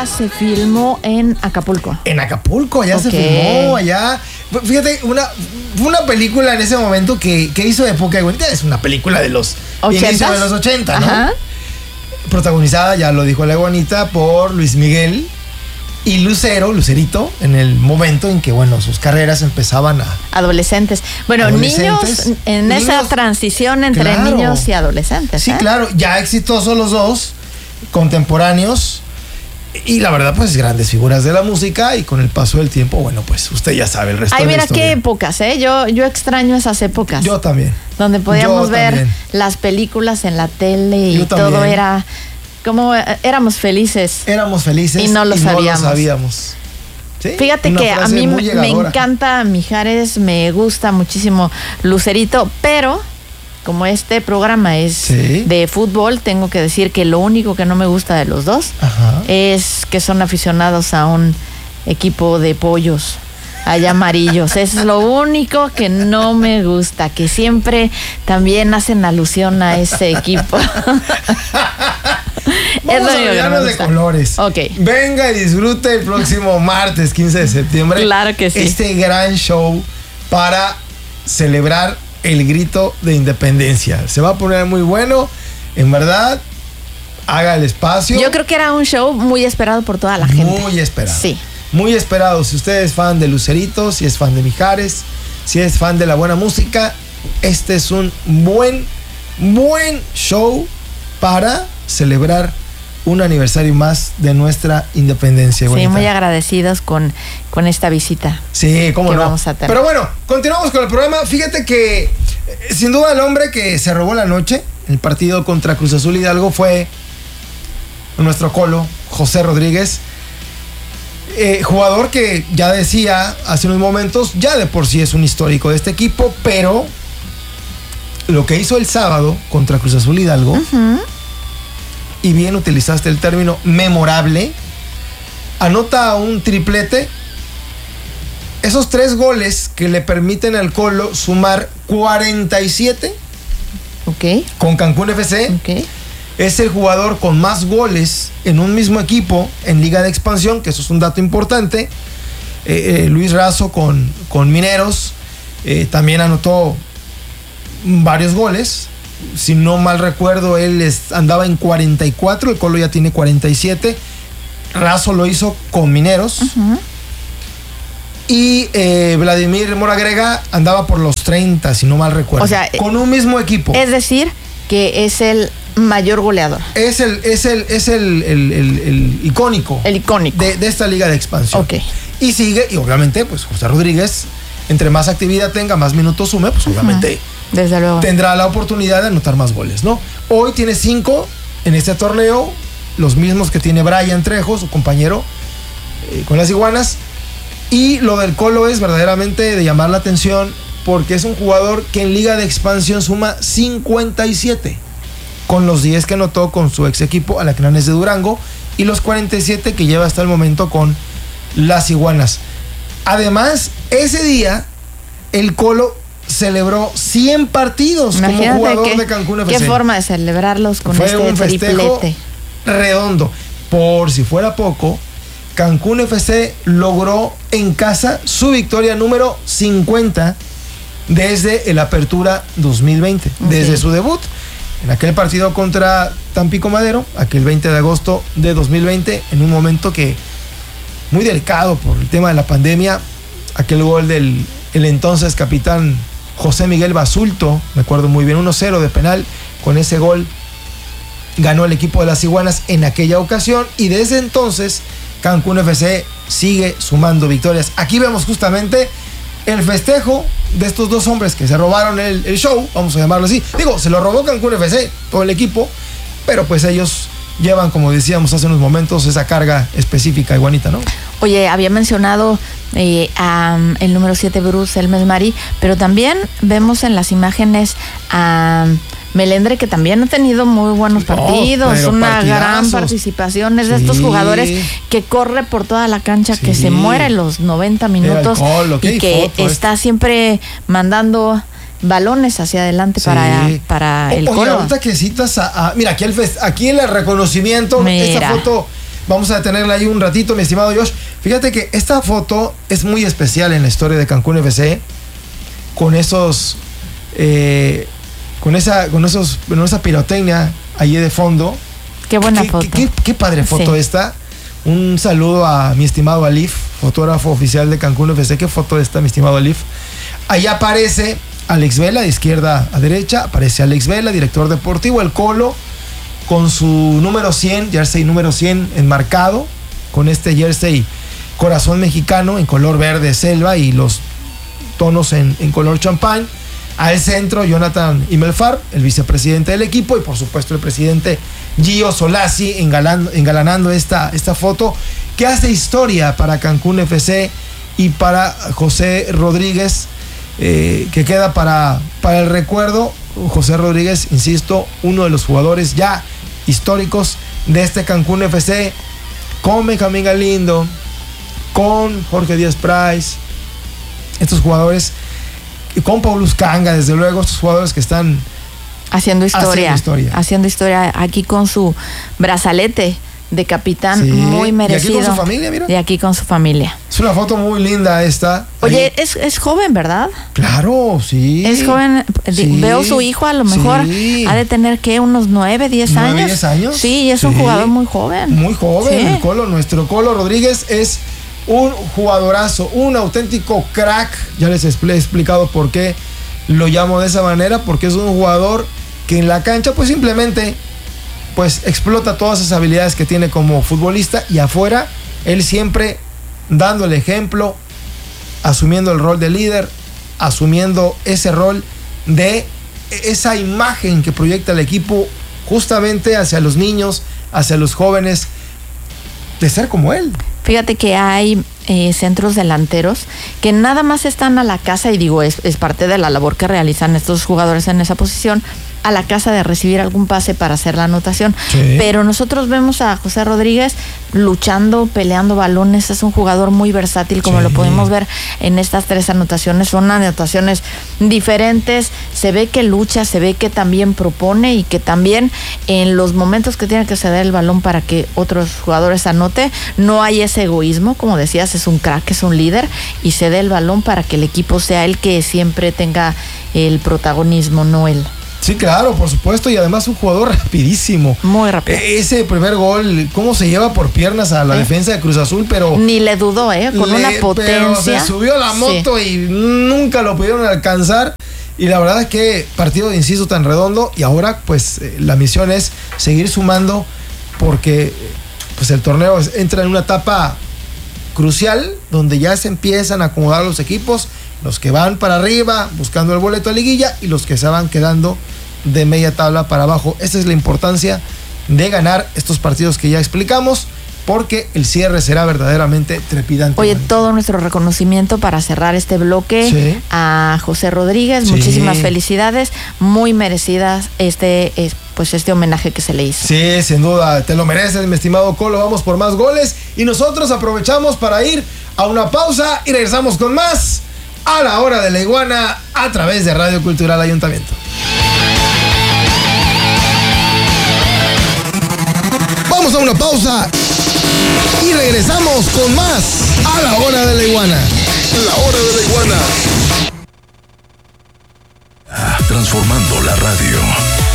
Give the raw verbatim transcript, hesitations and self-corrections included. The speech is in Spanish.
película se filmó en Acapulco. En Acapulco, allá Ok. se filmó, allá. Fíjate, una, fue una película en ese momento que, que hizo época, güey. Es una película de los ¿ochentas? inicios de los ochenta, ¿no? Ajá. Protagonizada, ya lo dijo la Iguanita, por Luis Miguel y Lucero, Lucerito, en el momento en que, bueno, sus carreras empezaban a... Adolescentes. Bueno, Adolescentes. niños en Niños, esa transición entre claro. niños y adolescentes. Sí, ¿eh? claro, ya exitosos los dos, contemporáneos, y la verdad, pues grandes figuras de la música, y con el paso del tiempo, bueno, pues usted ya sabe el resto Ay, de la mira historia. qué épocas, ¿eh? Yo, yo extraño esas épocas. Yo también. Donde podíamos Yo ver también. las películas en la tele y Yo todo también. era como eh, éramos felices. Éramos felices Y no lo sabíamos. No lo sabíamos. ¿Sí? Fíjate Una que a frase mí muy me, me llegadora. encanta Mijares, me gusta muchísimo Lucerito, pero como este programa es Sí. de fútbol, tengo que decir que lo único que no me gusta de los dos Ajá. es que son aficionados a un equipo de pollos allá amarillos. Es lo único que no me gusta, que siempre también hacen alusión a ese equipo. Vamos a olvidarnos de colores. Ok. Venga y disfrute el próximo martes quince de septiembre. Claro que sí. Este gran show para celebrar el grito de independencia. Se va a poner muy bueno. En verdad, haga el espacio. Yo creo que era un show muy esperado por toda la gente. Muy esperado. Sí. Muy esperado. Si usted es fan de Lucerito, si es fan de Mijares, si es fan de la buena música, este es un buen, buen show para celebrar un aniversario más de nuestra independencia. Sí, bonita. muy agradecidos con, con esta visita. Sí, cómo que no. vamos a tener. Pero bueno, continuamos con el programa. Fíjate que, eh, sin duda, el hombre que se robó la noche en el partido contra Cruz Azul Hidalgo fue nuestro colo, José Rodríguez. Eh, jugador que ya decía hace unos momentos, ya de por sí es un histórico de este equipo, pero lo que hizo el sábado contra Cruz Azul Hidalgo, Uh-huh. y bien utilizaste el término memorable, anota un triplete, esos tres goles que le permiten al Colo sumar cuarenta y siete Ok, con Cancún F C. ok. Es el jugador con más goles en un mismo equipo en Liga de Expansión, que eso es un dato importante. Eh, eh, Luis Razo con, con Mineros eh, también anotó varios goles. Si no mal recuerdo, él es- andaba en cuarenta y cuatro, el Colo ya tiene cuarenta y siete. Razo lo hizo con Mineros. Uh-huh. Y eh, Vladimir Moragrega andaba por los treinta, si no mal recuerdo. O sea, con un mismo equipo. Es decir, que es el mayor goleador, Es el, es el, es el, el- el- el icónico el icónico. de, de esta liga de expansión. Ok. Y sigue, y obviamente, pues José Rodríguez, entre más actividad tenga, más minutos sume, pues obviamente Desde luego. tendrá la oportunidad de anotar más goles, ¿no? Hoy tiene cinco en este torneo, los mismos que tiene Brian Trejo, su compañero, eh, con las Iguanas. Y lo del Colo es verdaderamente de llamar la atención, porque es un jugador que en liga de expansión suma cincuenta y siete, con los diez que anotó con su ex equipo Alacranes de Durango y los cuarenta y siete que lleva hasta el momento con las Iguanas. Además, ese día el Colo celebró cien partidos Imagínate como jugador qué, de Cancún F C. qué forma de celebrarlos con Fue este un festejo triplete. redondo. Por si fuera poco, Cancún F C logró en casa su victoria número cincuenta desde el Apertura dos mil veinte, Ok. desde su debut en aquel partido contra Tampico Madero, aquel veinte de agosto de dos mil veinte, en un momento que muy delicado por el tema de la pandemia, aquel gol del el entonces capitán José Miguel Basulto, me acuerdo muy bien, uno cero de penal. Con ese gol ganó el equipo de las Iguanas en aquella ocasión, y desde entonces Cancún F C sigue sumando victorias. Aquí vemos justamente el festejo de estos dos hombres que se robaron el, el show, vamos a llamarlo así. Digo, se lo robó Cancún F C, todo el equipo, pero pues ellos llevan, como decíamos hace unos momentos, esa carga específica, Iguanita, ¿no? Oye, había mencionado eh, a, um, el número siete, Bruce Elmes Mari, pero también vemos en las imágenes a Melendre, que también ha tenido muy buenos partidos, pero una partidazos. gran participación. Es de Sí. estos jugadores que corre por toda la cancha, que Sí. se muere los noventa minutos Era el Colo, y qué que foto está siempre mandando balones hacia adelante Sí. para, para el Oye, Colo. ahorita que citas a, a- mira, aquí el, fest- aquí el reconocimiento, Mira. esta foto Vamos a detenerla ahí un ratito, mi estimado Josh. Fíjate que esta foto es muy especial en la historia de Cancún F C. Con esos... Eh, con esa con esos con esa pirotecnia allí de fondo. Qué buena qué, foto. Qué, qué, qué padre foto sí. esta. Un saludo a mi estimado Alif, fotógrafo oficial de Cancún F C. ¿Qué foto esta, mi estimado Alif? Ahí aparece Alex Vela, de izquierda a derecha. Aparece Alex Vela, director deportivo. El Colo, con su número cien, jersey número cien enmarcado. Con este jersey corazón mexicano en color verde selva y los tonos en, en color champán. Al centro, Jonathan Imelfar, el vicepresidente del equipo, y por supuesto el presidente Gio Solazzi engalan, engalanando esta, esta foto que hace historia para Cancún F C y para José Rodríguez, eh, que queda para, para el recuerdo. José Rodríguez, insisto, uno de los jugadores ya históricos de este Cancún F C, con Benjamín Galindo, con Jorge Díaz Price, estos jugadores, y con Paulus Kanga, desde luego, estos jugadores que están haciendo historia, haciendo historia, haciendo historia aquí con su brazalete de capitán, sí, muy merecido. Y aquí con su familia, mira. Y aquí con su familia. Es una foto muy linda esta. Oye, es, es joven, ¿verdad? Claro, sí. Es joven. Sí, veo su hijo, a lo mejor sí. ha de tener, ¿qué? Unos nueve, diez años. ¿nueve, diez años? Sí, es sí. un jugador muy joven. Muy joven, sí. el Colo, nuestro Colo Rodríguez es un jugadorazo, un auténtico crack. Ya les he explicado por qué lo llamo de esa manera, porque es un jugador que en la cancha pues simplemente pues explota todas esas habilidades que tiene como futbolista, y afuera él siempre dando el ejemplo, asumiendo el rol de líder, asumiendo ese rol de esa imagen que proyecta el equipo justamente hacia los niños, hacia los jóvenes, de ser como él. Fíjate que hay eh, centros delanteros que nada más están a la casa, y digo, es, es parte de la labor que realizan estos jugadores en esa posición, a la casa de recibir algún pase para hacer la anotación. Sí. Pero nosotros vemos a José Rodríguez luchando, peleando balones. Es un jugador muy versátil, como sí. lo pudimos ver en estas tres anotaciones. Son anotaciones diferentes. Se ve que lucha, se ve que también propone, y que también en los momentos que tiene que ceder el balón para que otros jugadores anote, no hay ese egoísmo. Como decías, es un crack, es un líder, y cede el balón para que el equipo sea el que siempre tenga el protagonismo, no él. Sí, claro, por supuesto, y además un jugador rapidísimo. Muy rápido. Ese primer gol, cómo se lleva por piernas a la ¿Eh? defensa de Cruz Azul, pero... Ni le dudó, ¿eh? Con le, una potencia. Pero se subió a la moto sí. y nunca lo pudieron alcanzar. Y la verdad es que partido de inciso tan redondo, y ahora pues la misión es seguir sumando, porque pues el torneo entra en una etapa crucial donde ya se empiezan a acomodar los equipos, los que van para arriba buscando el boleto a liguilla y los que se van quedando de media tabla para abajo. Esa es la importancia de ganar estos partidos que ya explicamos, porque el cierre será verdaderamente trepidante. Oye, todo nuestro reconocimiento para cerrar este bloque sí. a José Rodríguez. Sí. Muchísimas felicidades, muy merecidas este pues este homenaje que se le hizo. Sí, sin duda, te lo mereces, mi estimado Colo. Vamos por más goles, y nosotros aprovechamos para ir a una pausa y regresamos con más A la Hora de la Iguana a través de Radio Cultural Ayuntamiento. Vamos a una pausa y regresamos con más A la Hora de la Iguana. La Hora de la Iguana. Transformando la radio.